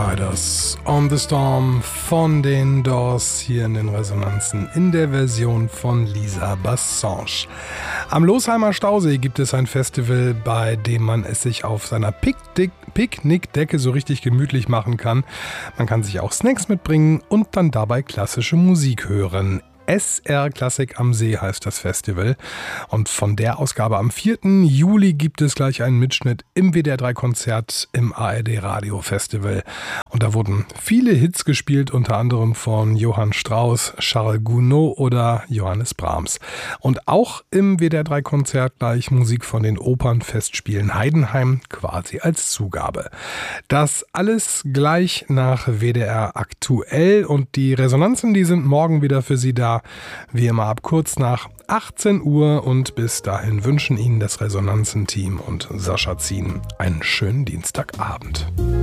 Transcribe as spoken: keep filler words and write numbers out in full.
Riders on the Storm von den Doors hier in den Resonanzen in der Version von Lisa Bassange. Am Losheimer Stausee gibt es ein Festival, bei dem man es sich auf seiner Picknick- Picknickdecke so richtig gemütlich machen kann. Man kann sich auch Snacks mitbringen und dann dabei klassische Musik hören. S R Klassik am See heißt das Festival. Und von der Ausgabe am vierten Juli gibt es gleich einen Mitschnitt im W D R drei Konzert im A R D Radio Festival. Und da wurden viele Hits gespielt, unter anderem von Johann Strauss, Charles Gounod oder Johannes Brahms. Und auch im W D R drei Konzert gleich Musik von den Opernfestspielen Heidenheim, quasi als Zugabe. Das alles gleich nach W D R aktuell, und die Resonanzen, die sind morgen wieder für Sie da. Wie immer ab kurz nach achtzehn Uhr, und bis dahin wünschen Ihnen das Resonanzen-Team und Sascha Zien einen schönen Dienstagabend.